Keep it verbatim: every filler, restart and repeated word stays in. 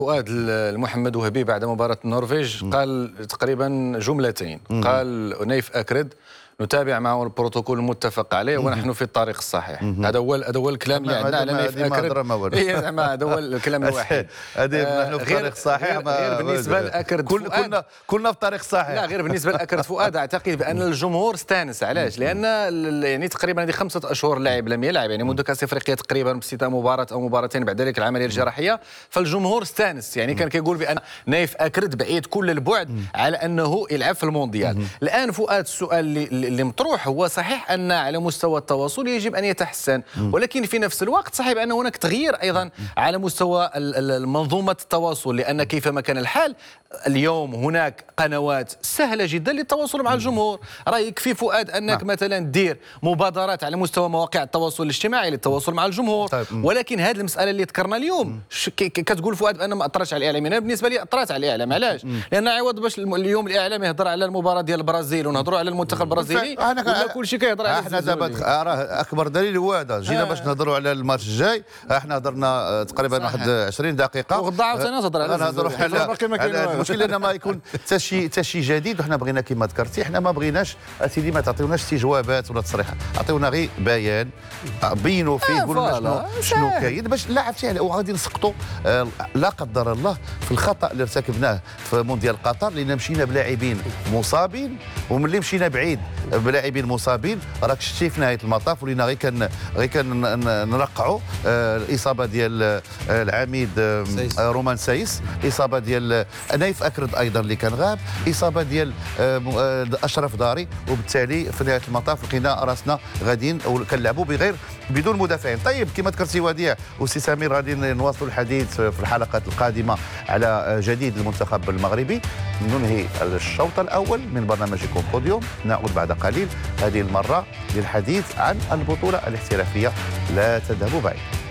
فؤاد المحمد وهبي بعد مباراة النرويج قال تقريبا جملتين. قال نايف أكرد نتابع معه البروتوكول المتفق عليه ونحن في الطريق الصحيح. هذا هو هذا هو الكلام اللي عندنا على نايف أكرد. اي زعما هذا هو الكلام الوحيد. هذه نحن في الطريق الصحيح. غير بالنسبة لأكرد كل كنا كلنا في الطريق الصحيح. لا غير بالنسبة لأكرد فؤاد اعتقد بأن الجمهور استانس. علاش؟ لأن يعني تقريبا هذه خمسة أشهر اللاعب لم يلعب، يعني منذ كأس أفريقيا تقريبا باستثناء مباراة أو مباراتين بعد ذلك العملية الجراحية، فالجمهور استانس. يعني كان كيقول بأن نايف أكرد بعيد كل البعد على أنه يلعب في المونديال. الآن فؤاد السؤال اللي, اللي مطروح هو صحيح أن على مستوى التواصل يجب أن يتحسن، ولكن في نفس الوقت صحيح أن هناك تغيير أيضا على مستوى منظومة التواصل، لأن كيفما كان الحال اليوم هناك قنوات سهلة جدا للتواصل مع الجمهور. رأي يكفي فؤاد أنك مثلا دير مبادرات على مستوى مواقع التواصل الاجتماعي للتواصل مع الجمهور. طيب. ولكن هذه المسألة اللي ذكرنا اليوم كتقول فؤاد بأن ما أثرتش على الإعلام. أنا بالنسبة لي أثرت على الإعلام. علاش؟ لأن عوض باش اليوم الإعلام يهضر على المباراة ديال البرازيل ونهضروا على المنتخب البرازيلي ولا كل شيء كيهضر على احنا دابا راه اكبر دليل هو هذا. جينا باش نهضروا على الماتش الجاي، احنا هضرنا تقريبا واحد عشرين دقيقة وغدا عاوتاني نهضر على نهضروا على المشكل أن ما يكون حتى شي حتى شي جديد. وحنا بغينا كما ذكرتي، حنا ما بغيناش اسيدي ما تعطيوناش استجوابات ولا تصريحات، عطيونا غير بيان بينوا فيه قولوا لنا شنو شنو كاين باش لا عرفتي وغادي نسقطوا لا قدر الله في الخطا اللي ارتكبناه في مونديال قطر، لان مشينا بلاعبين مصابين، وملي مشينا بعيد بلاعبين مصابين راك شتي في نهايه المطاف ولينا غير كان غير كان نرقعوا الاصابه ديال العميد رومان سايس، اصابه ديال نايف أكرد ايضا اللي كان غاب، اصابه ديال اشرف داري، وبالتالي في نهايه المطاف لقينا راسنا غاديين كنلعبوا بغير بدون مدافعين. طيب كما ذكرتي وديع وسي سمير غادي نواصلوا الحديث في الحلقات القادمه على جديد المنتخب المغربي. ننهي الشوط الاول من برنامجكم بوديوم، نعود بعد قليل هذه المره للحديث عن البطوله الاحترافيه. لا تذهبوا بعيد.